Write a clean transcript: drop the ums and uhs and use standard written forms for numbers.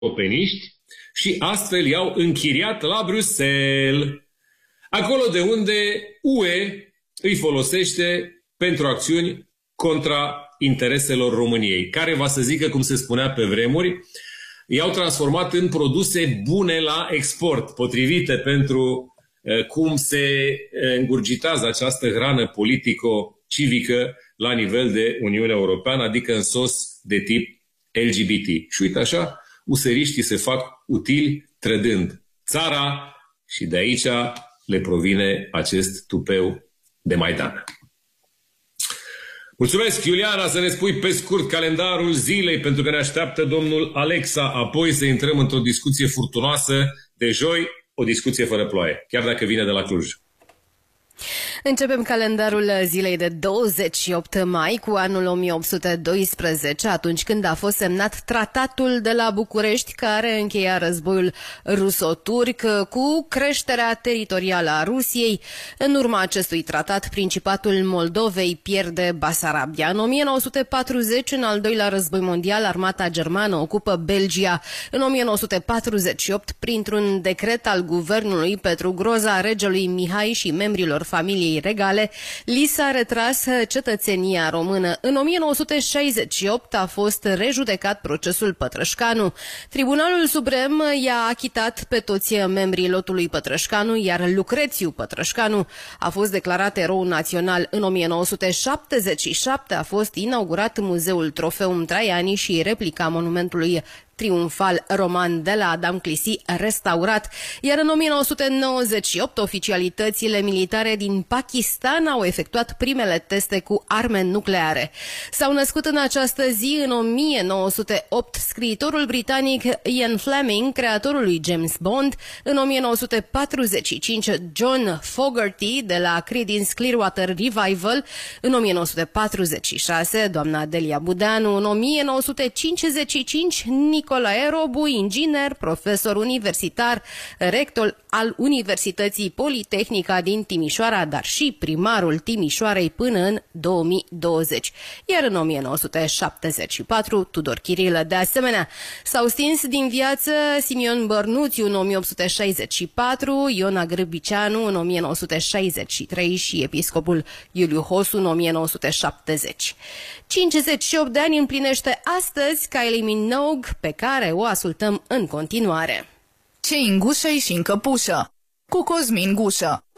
europeniști și astfel i-au închiriat la Bruxelles, acolo de unde UE îi folosește pentru acțiuni contra intereselor României, care, va să zică, cum se spunea pe vremuri, i-au transformat în produse bune la export, potrivite pentru cum se îngurgitează această hrană politico-civică la nivel de Uniunea Europeană, adică în sos de tip LGBT. Și uite așa, useriștii se fac utili trădând țara și de aici le provine acest tupeu de Maidan. Mulțumesc, Iuliana, să ne spui pe scurt calendarul zilei, pentru că ne așteaptă domnul Alexa, apoi să intrăm într-o discuție furtunoasă de joi, o discuție fără ploaie, chiar dacă vine de la Cluj. Începem calendarul zilei de 28 mai cu anul 1812, atunci când a fost semnat tratatul de la București, care încheia războiul ruso-turc cu creșterea teritorială a Rusiei. În urma acestui tratat, Principatul Moldovei pierde Basarabia. În 1940, în al doilea război mondial, armata germană ocupă Belgia. În 1948, printr-un decret al guvernului Petru Groza, regelui Mihai și membrilor familiei regale, li s-a retras cetățenia română. În 1968 a fost rejudecat procesul Pătrășcanu. Tribunalul Suprem i-a achitat pe toți membrii lotului Pătrășcanu, iar Lucrețiu Pătrășcanu a fost declarat erou național. În 1977 a fost inaugurat Muzeul Trofeum Traiani și replica monumentului triumfal roman de la Adam Clisi restaurat, iar în 1998 oficialitățile militare din Pakistan au efectuat primele teste cu arme nucleare. S-au născut în această zi, în 1908, scriitorul britanic Ian Fleming, creatorul lui James Bond, în 1945 John Fogerty de la Creedence Clearwater Revival, în 1946 doamna Delia Budeanu, în 1955 Nicolae Robu, inginer, profesor universitar, rector al Universității Politehnica din Timișoara, dar și primarul Timișoarei până în 2020. Iar în 1974, Tudor Chirilă de asemenea. S-au stins din viață Simion Bărnuțiu în 1864, Iona Grăbicianu în 1963 și episcopul Iuliu Hosu în 1970. 58 de ani împlinește astăzi Kylie Minogue, pe care o ascultăm în continuare. Ce în gușă și în căpușă, cu Cosmin Gușă.